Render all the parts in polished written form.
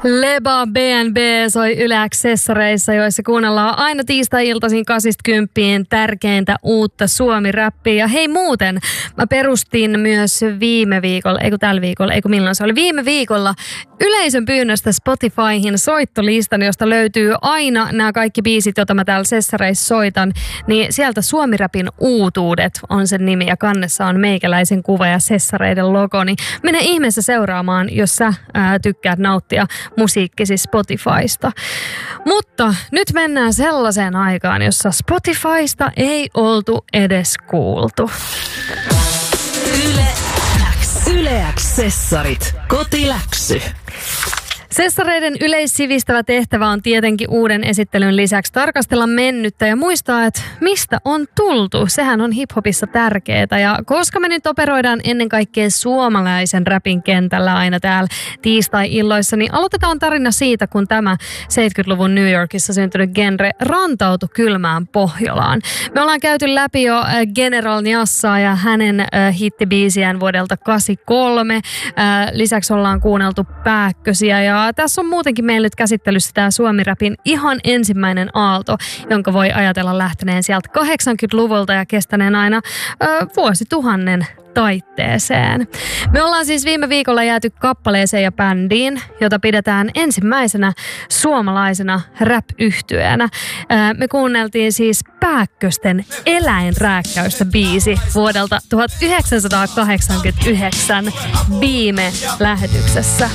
Leba BNB soi Yle X-sessareissa, joissa kuunnellaan aina tiistai-iltaisin 8-10 tärkeintä uutta suomi-räppiä. Ja hei muuten, mä perustin myös viime viikolla yleisön pyynnöstä Spotifyhin soittolistan, josta löytyy aina nämä kaikki biisit, joita mä täällä sessareissa soitan. Niin sieltä Suomi-räpin uutuudet on sen nimi ja kannessa on meikäläisen kuva ja sessareiden logo. Niin mene ihmeessä seuraamaan, jos sä tykkäät nauttia musiikkisi Spotifysta. Mutta nyt mennään sellaiseen aikaan, jossa Spotifysta ei oltu edes kuultu. Yle X-sessarit. Kotiläksy. Sessareiden yleissivistävä tehtävä on tietenkin uuden esittelyn lisäksi tarkastella mennyttä ja muistaa, että mistä on tultu. Sehän on hiphopissa tärkeää. Ja koska me nyt operoidaan ennen kaikkea suomalaisen räpin kentällä aina täällä tiistai-illoissa, niin aloitetaan tarina siitä, kun tämä 70-luvun New Yorkissa syntynyt genre rantautui kylmään Pohjolaan. Me ollaan käyty läpi jo General Njassaa ja hänen hittibiisiään vuodelta 1983. Lisäksi ollaan kuunneltu Pääkkösiä ja tässä on muutenkin meillä nyt käsittelyssä tämä Suomi-räpin ihan ensimmäinen aalto, jonka voi ajatella lähteneen sieltä 80-luvulta ja kestäneen aina vuosituhannen taitteeseen. Me ollaan siis viime viikolla jääty kappaleeseen ja bändiin, jota pidetään ensimmäisenä suomalaisena rap-yhtyeenä. Me kuunneltiin siis Pääkkösten Eläinrääkkäystä biisi vuodelta 1989 viime lähetyksessä.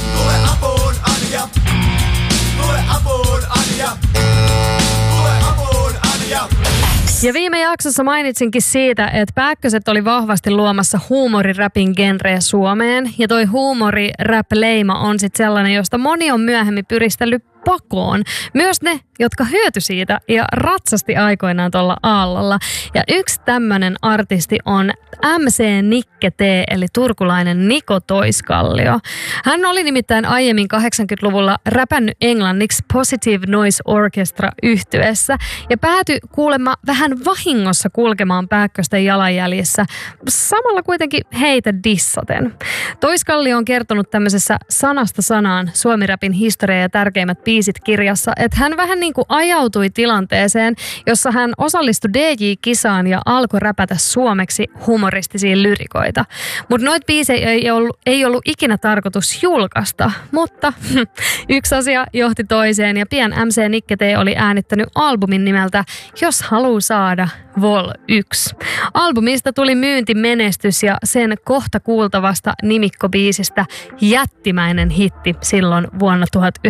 Ja viime jaksossa mainitsinkin siitä, että Pääkköset oli vahvasti luomassa huumoriräpin genreä Suomeen. Ja toi huumori-rap-leima on sitten sellainen, josta moni on myöhemmin pyristellyt pakoon. Myös ne, jotka hyöty siitä ja ratsasti aikoinaan tuolla aallolla. Ja yksi tämmöinen artisti on MC Nikke T, eli turkulainen Niko Toiskallio. Hän oli nimittäin aiemmin 80-luvulla räpännyt englanniksi Positive Noise Orchestra -yhtyeessä ja päätyi kuulemma vähän vahingossa kulkemaan Pääkkösten jalanjäljissä, samalla kuitenkin heitä dissaten. Toiskallio on kertonut tämmöisessä Sanasta sanaan Suomi-räpin historia ja tärkeimmät biisit -kirjassa, että hän vähän niin kuin ajautui tilanteeseen, jossa hän osallistui DJ-kisaan ja alkoi räpätä suomeksi humoristisia lyrikoita. Mutta noita biisejä ei ollut ikinä tarkoitus julkaista, mutta yksi asia johti toiseen ja pian MC Nikke T oli äänittänyt albumin nimeltä Jos haluu saada Vol 1. Albumista tuli myyntimenestys ja sen kohta kuultavasta nimikkobiisistä jättimäinen hitti silloin vuonna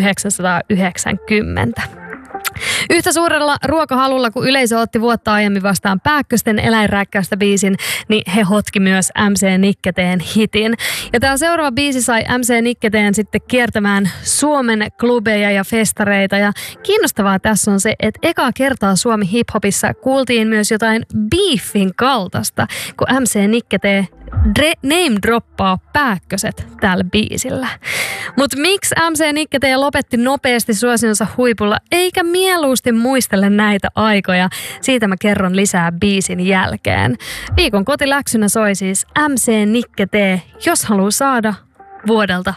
1990. Yhtä suurella ruokahalulla, kun yleisö otti vuotta aiemmin vastaan Pääkkösten Eläinrääkkäystä -biisin, niin he hotki myös MC Nikke T:n hitin. Ja tämä seuraava biisi sai MC Nikke T:n sitten kiertämään Suomen klubeja ja festareita. Ja kiinnostavaa tässä on se, että ekaa kertaa Suomi hiphopissa kuultiin myös jotain beefin kaltaista, kun MC Nikke T name-droppaa Pääkköset tällä biisillä. Mutta miksi MC Nikke T lopetti nopeasti suosionsa huipulla, eikä mieluusti muistele näitä aikoja? Siitä mä kerron lisää biisin jälkeen. Viikon kotiläksynä soi siis MC Nikke T, Jos haluu saada, vuodelta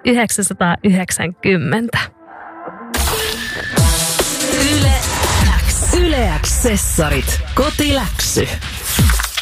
1990. Yle X-sessarit. Kotiläksy.